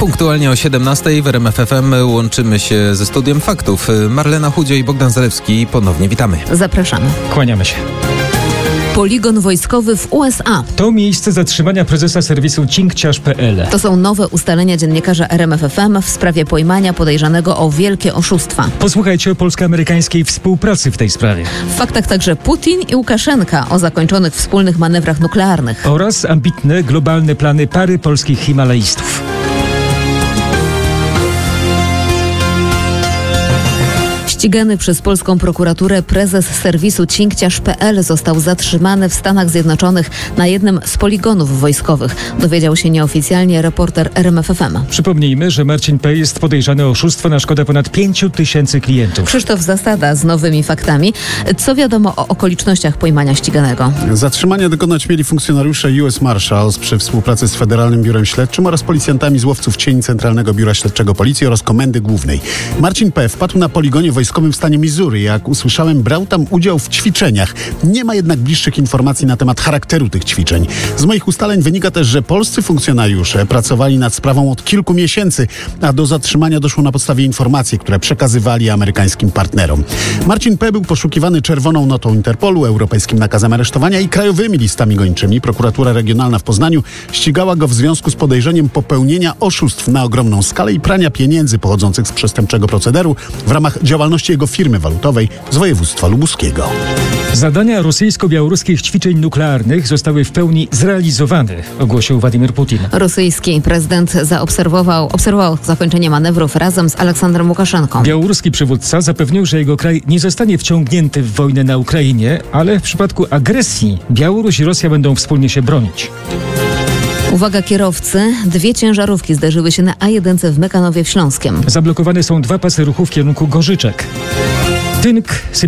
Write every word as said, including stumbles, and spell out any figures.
Punktualnie o siedemnastej w R M F F M łączymy się ze studiem faktów. Marlena Chudzio i Bogdan Zalewski, ponownie witamy. Zapraszamy. Kłaniamy się. Poligon wojskowy w U S A. To miejsce zatrzymania prezesa serwisu cinkciarz kropka p l. To są nowe ustalenia dziennikarza R M F F M w sprawie pojmania podejrzanego o wielkie oszustwa. Posłuchajcie o polsko-amerykańskiej współpracy w tej sprawie. W faktach także Putin i Łukaszenka o zakończonych wspólnych manewrach nuklearnych. Oraz ambitne, globalne plany pary polskich himalaistów. Ścigany przez polską prokuraturę prezes serwisu cinkciarz kropka p l został zatrzymany w Stanach Zjednoczonych na jednym z poligonów wojskowych. Dowiedział się nieoficjalnie reporter R M F F M. Przypomnijmy, że Marcin P. jest podejrzany o oszustwo na szkodę ponad pięciu tysięcy klientów. Krzysztof Zasada z nowymi faktami. Co wiadomo o okolicznościach pojmania ściganego? Zatrzymania dokonać mieli funkcjonariusze U S Marshals przy współpracy z Federalnym Biurem Śledczym oraz policjantami z łowców cieni Centralnego Biura Śledczego Policji oraz Komendy Głównej. Marcin P. wpadł na poligonie wojskowym w stanie Missouri. Jak usłyszałem, brał tam udział w ćwiczeniach. Nie ma jednak bliższych informacji na temat charakteru tych ćwiczeń. Z moich ustaleń wynika też, że polscy funkcjonariusze pracowali nad sprawą od kilku miesięcy, a do zatrzymania doszło na podstawie informacji, które przekazywali amerykańskim partnerom. Marcin P. był poszukiwany czerwoną notą Interpolu, europejskim nakazem aresztowania i krajowymi listami gończymi. Prokuratura Regionalna w Poznaniu ścigała go w związku z podejrzeniem popełnienia oszustw na ogromną skalę i prania pieniędzy pochodzących z przestępczego procederu w ramach działalności jego firmy walutowej z województwa lubuskiego. Zadania rosyjsko-białoruskich ćwiczeń nuklearnych zostały w pełni zrealizowane, ogłosił Władimir Putin. Rosyjski prezydent zaobserwował obserwował zakończenie manewrów razem z Aleksandrem Łukaszenką. Białoruski przywódca zapewnił, że jego kraj nie zostanie wciągnięty w wojnę na Ukrainie, ale w przypadku agresji Białoruś i Rosja będą wspólnie się bronić. Uwaga kierowcy, dwie ciężarówki zderzyły się na A jeden w Mekanowie w Śląskiem. Zablokowane są dwa pasy ruchu w kierunku Gorzyczek. Tynk sypie